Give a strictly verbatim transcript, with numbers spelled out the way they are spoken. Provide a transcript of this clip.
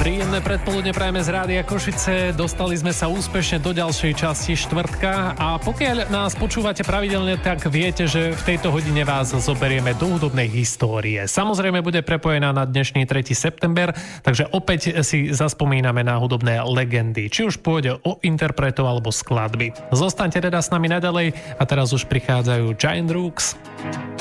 Príjemné predpoludne prajeme z Rádia Košice. Dostali sme sa úspešne do ďalšej časti štvrtka a pokiaľ nás počúvate pravidelne, tak viete, že v tejto hodine vás zoberieme do hudobnej histórie. Samozrejme bude prepojená na dnešný tretí september, takže opäť si zaspomíname na hudobné legendy, či už pôjde o interpretov alebo skladby. Zostaňte teda s nami naďalej a teraz už prichádzajú Giant Rooks.